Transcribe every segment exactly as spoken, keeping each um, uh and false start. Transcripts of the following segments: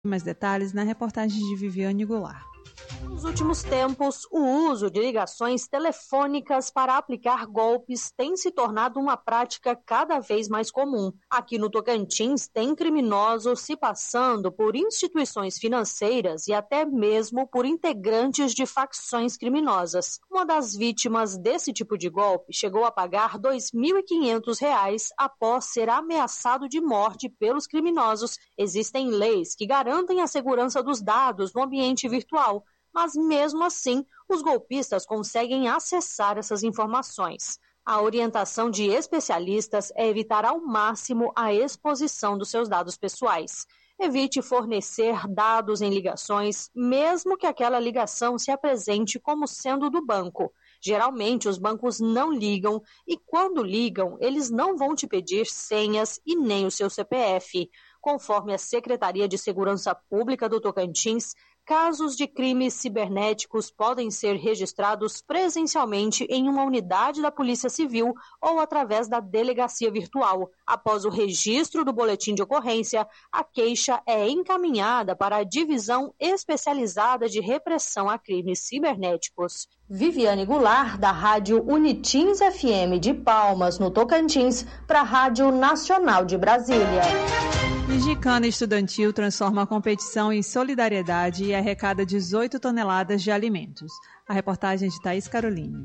Mais detalhes na reportagem de Viviane Goulart. Nos últimos tempos, o uso de ligações telefônicas para aplicar golpes tem se tornado uma prática cada vez mais comum. Aqui no Tocantins, tem criminosos se passando por instituições financeiras e até mesmo por integrantes de facções criminosas. Uma das vítimas desse tipo de golpe chegou a pagar dois mil e quinhentos reais após ser ameaçado de morte pelos criminosos. Existem leis que garantem a segurança dos dados no ambiente virtual, mas mesmo assim, os golpistas conseguem acessar essas informações. A orientação de especialistas é evitar ao máximo a exposição dos seus dados pessoais. Evite fornecer dados em ligações, mesmo que aquela ligação se apresente como sendo do banco. Geralmente, os bancos não ligam e, quando ligam, eles não vão te pedir senhas e nem o seu C P F. Conforme a Secretaria de Segurança Pública do Tocantins, casos de crimes cibernéticos podem ser registrados presencialmente em uma unidade da Polícia Civil ou através da delegacia virtual. Após o registro do boletim de ocorrência, a queixa é encaminhada para a Divisão Especializada de Repressão a Crimes Cibernéticos. Viviane Goulart, da Rádio Unitins F M de Palmas, no Tocantins, para a Rádio Nacional de Brasília. Gincana Estudantil transforma a competição em solidariedade e arrecada dezoito toneladas de alimentos. A reportagem é de Thaís Caroline.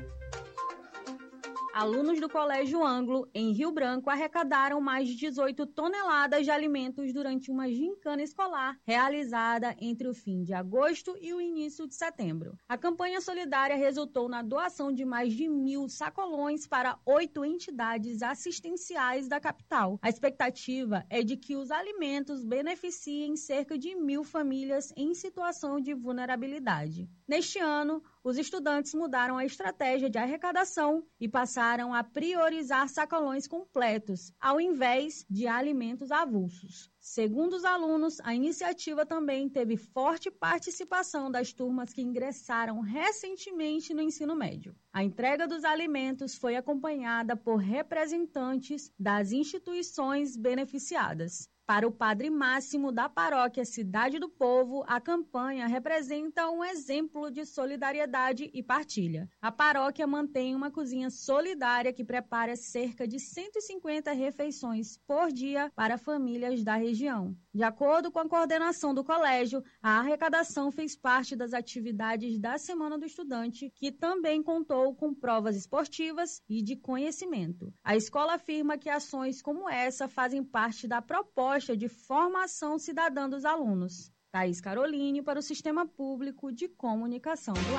Alunos do Colégio Anglo, em Rio Branco, arrecadaram mais de dezoito toneladas de alimentos durante uma gincana escolar realizada entre o fim de agosto e o início de setembro. A campanha solidária resultou na doação de mais de mil sacolões para oito entidades assistenciais da capital. A expectativa é de que os alimentos beneficiem cerca de mil famílias em situação de vulnerabilidade. Neste ano, os estudantes mudaram a estratégia de arrecadação e passaram a priorizar sacolões completos, ao invés de alimentos avulsos. Segundo os alunos, a iniciativa também teve forte participação das turmas que ingressaram recentemente no ensino médio. A entrega dos alimentos foi acompanhada por representantes das instituições beneficiadas. Para o Padre Máximo da paróquia Cidade do Povo, a campanha representa um exemplo de solidariedade e partilha. A paróquia mantém uma cozinha solidária que prepara cerca de cento e cinquenta refeições por dia para famílias da região. De acordo com a coordenação do colégio, a arrecadação fez parte das atividades da Semana do Estudante, que também contou com provas esportivas e de conhecimento. A escola afirma que ações como essa fazem parte da proposta de formação cidadã dos alunos. Thaís Caroline, para o Sistema Público de Comunicação do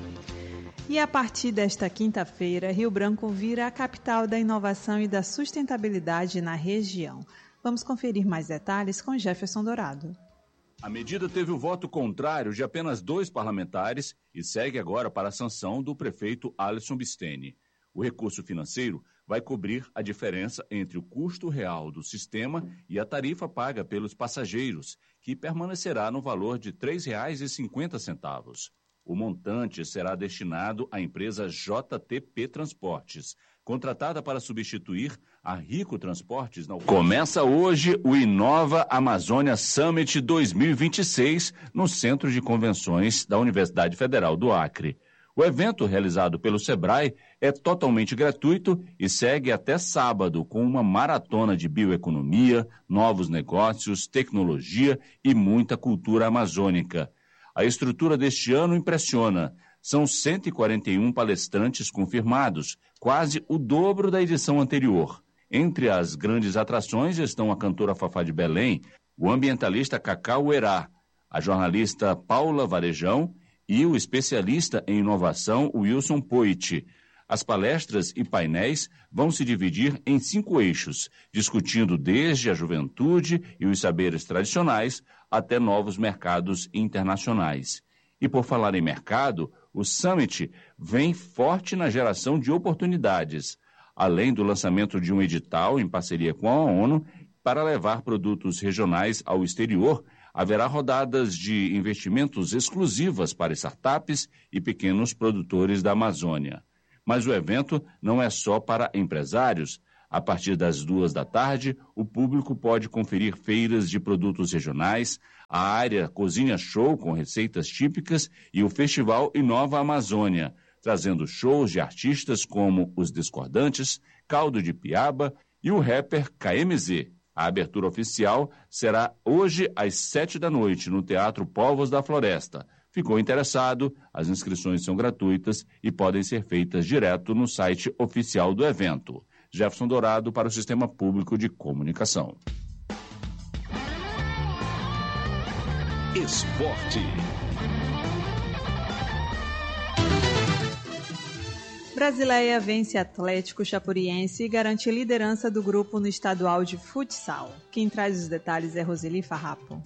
Acre. E a partir desta quinta-feira, Rio Branco vira a capital da inovação e da sustentabilidade na região. Vamos conferir mais detalhes com Jefferson Dourado. A medida teve o voto contrário de apenas dois parlamentares e segue agora para a sanção do prefeito Alisson Bisteni. O recurso financeiro vai cobrir a diferença entre o custo real do sistema e a tarifa paga pelos passageiros, que permanecerá no valor de três reais e cinquenta centavos. O montante será destinado à empresa J T P Transportes, contratada para substituir a Rico Transportes. Na... Começa hoje o Inova Amazônia Summit dois mil e vinte e seis no Centro de Convenções da Universidade Federal do Acre. O evento, realizado pelo Sebrae, é totalmente gratuito e segue até sábado com uma maratona de bioeconomia, novos negócios, tecnologia e muita cultura amazônica. A estrutura deste ano impressiona. São cento e quarenta e um palestrantes confirmados, quase o dobro da edição anterior. Entre as grandes atrações estão a cantora Fafá de Belém, o ambientalista Cacau Herá, a jornalista Paula Varejão e o especialista em inovação Wilson Poit. As palestras e painéis vão se dividir em cinco eixos, discutindo desde a juventude e os saberes tradicionais até novos mercados internacionais. E por falar em mercado, o Summit vem forte na geração de oportunidades, além do lançamento de um edital em parceria com a ONU para levar produtos regionais ao exterior. Haverá rodadas de investimentos exclusivas para startups e pequenos produtores da Amazônia. Mas o evento não é só para empresários. A partir das duas da tarde, o público pode conferir feiras de produtos regionais, a área Cozinha Show com receitas típicas e o Festival Inova Amazônia, trazendo shows de artistas como Os Discordantes, Caldo de Piaba e o rapper K M Z. A abertura oficial será hoje às sete da noite no Teatro Povos da Floresta. Ficou interessado? As inscrições são gratuitas e podem ser feitas direto no site oficial do evento. Jefferson Dourado para o Sistema Público de Comunicação. Esporte. Brasileia vence Atlético Chapuriense e garante liderança do grupo no estadual de futsal. Quem traz os detalhes é Roseli Farrapo.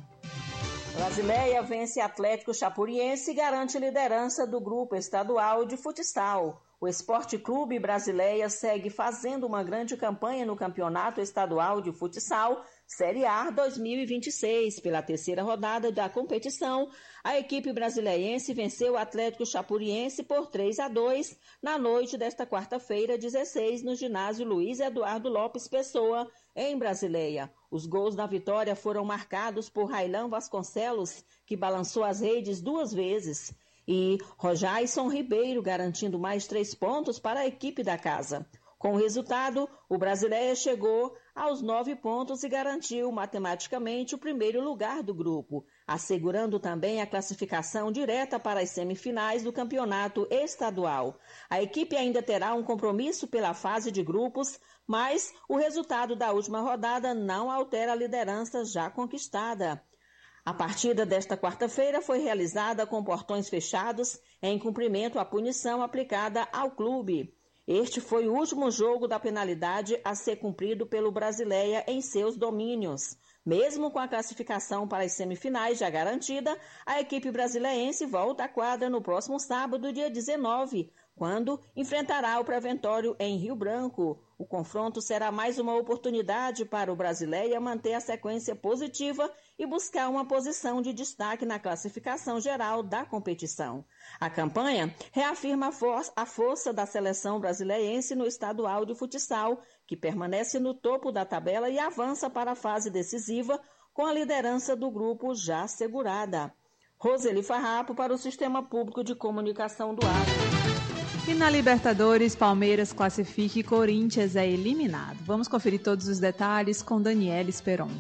Brasileia vence Atlético Chapuriense e garante liderança do grupo estadual de futsal. O Esporte Clube Brasileia segue fazendo uma grande campanha no Campeonato Estadual de Futsal Série A dois mil e vinte e seis. Pela terceira rodada da competição, a equipe brasileiense venceu o Atlético Chapuriense por três a dois na noite desta quarta-feira, dezesseis, no ginásio Luiz Eduardo Lopes Pessoa, em Brasileia. Os gols da vitória foram marcados por Railan Vasconcelos, que balançou as redes duas vezes, e Rojaison Ribeiro, garantindo mais três pontos para a equipe da casa. Com o resultado, o Brasileia chegou aos nove pontos e garantiu matematicamente o primeiro lugar do grupo, assegurando também a classificação direta para as semifinais do campeonato estadual. A equipe ainda terá um compromisso pela fase de grupos, mas o resultado da última rodada não altera a liderança já conquistada. A partida desta quarta-feira foi realizada com portões fechados em cumprimento à punição aplicada ao clube. Este foi o último jogo da penalidade a ser cumprido pelo Brasileia em seus domínios. Mesmo com a classificação para as semifinais já garantida, a equipe brasiliense volta à quadra no próximo sábado, dia dezenove, quando enfrentará o Preventório em Rio Branco. O confronto será mais uma oportunidade para o Brasileia manter a sequência positiva e buscar uma posição de destaque na classificação geral da competição. A campanha reafirma a, for- a força da seleção brasileiense no estadual de futsal, que permanece no topo da tabela e avança para a fase decisiva com a liderança do grupo já assegurada. Roseli Farrapo para o Sistema Público de Comunicação do Acre. E na Libertadores, Palmeiras classifica e Corinthians é eliminado. Vamos conferir todos os detalhes com Daniela Esperon.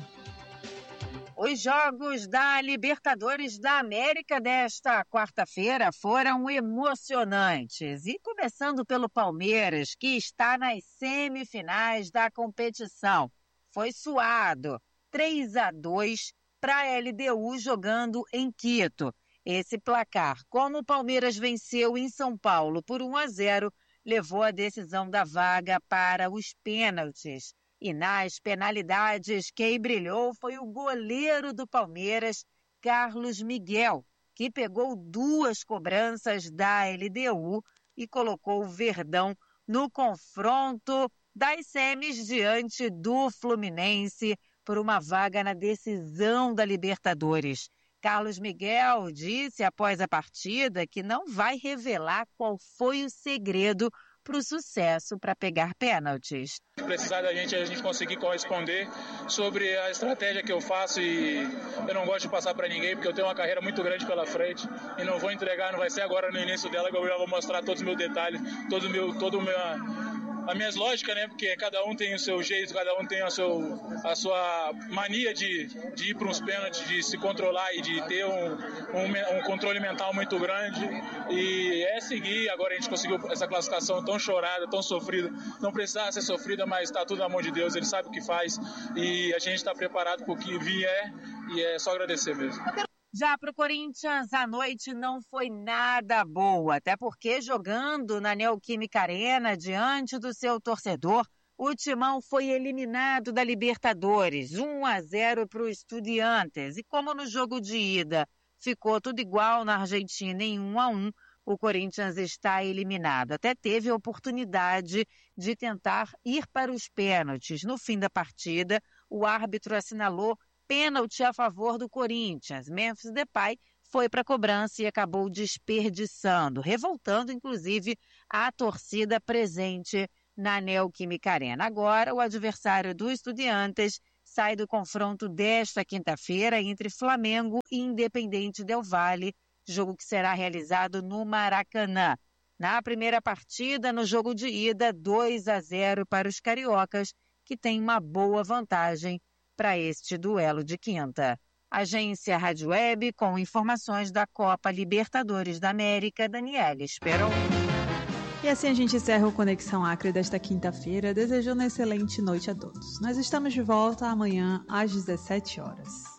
Os jogos da Libertadores da América desta quarta-feira foram emocionantes. E começando pelo Palmeiras, que está nas semifinais da competição. Foi suado, três a dois para a L D U jogando em Quito. Esse placar, como o Palmeiras venceu em São Paulo por um a zero, levou a decisão da vaga para os pênaltis. E nas penalidades, quem brilhou foi o goleiro do Palmeiras, Carlos Miguel, que pegou duas cobranças da L D U e colocou o Verdão no confronto das semis diante do Fluminense por uma vaga na decisão da Libertadores. Carlos Miguel disse após a partida que não vai revelar qual foi o segredo para o sucesso para pegar pênaltis. Se precisar da gente, a gente conseguir corresponder sobre a estratégia que eu faço, e eu não gosto de passar para ninguém porque eu tenho uma carreira muito grande pela frente e não vou entregar, não vai ser agora no início dela que eu já vou mostrar todos os meus detalhes, todo o meu, todo o meu, as minhas lógicas, né? Porque cada um tem o seu jeito, cada um tem a, seu, a sua mania de, de ir para uns pênaltis, de se controlar e de ter um, um, um controle mental muito grande. E é seguir. Agora a gente conseguiu essa classificação tão chorada, tão sofrida. Não precisava ser sofrida, mas está tudo na mão de Deus. Ele sabe o que faz e a gente está preparado para o que vier e é só agradecer mesmo. Já para o Corinthians, a noite não foi nada boa, até porque jogando na Neoquímica Arena, diante do seu torcedor, o Timão foi eliminado da Libertadores, um a zero para o Estudiantes. E como no jogo de ida ficou tudo igual na Argentina em um a um, o Corinthians está eliminado. Até teve a oportunidade de tentar ir para os pênaltis. No fim da partida, o árbitro assinalou pênalti a favor do Corinthians. Memphis Depay foi para a cobrança e acabou desperdiçando, revoltando inclusive a torcida presente na Neoquímica Arena. Agora, o adversário do Estudiantes sai do confronto desta quinta-feira entre Flamengo e Independente Del Valle, jogo que será realizado no Maracanã. Na primeira partida, no jogo de ida, dois a zero para os cariocas, que têm uma boa vantagem para este duelo de quinta. Agência Rádio Web, com informações da Copa Libertadores da América, Daniela Esperon. E assim a gente encerra o Conexão Acre desta quinta-feira, desejando uma excelente noite a todos. Nós estamos de volta amanhã às dezessete horas.